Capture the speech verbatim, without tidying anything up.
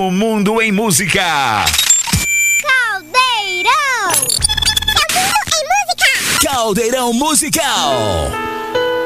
O Mundo em Música. Caldeirão! Caldeirão em Música! Caldeirão Musical.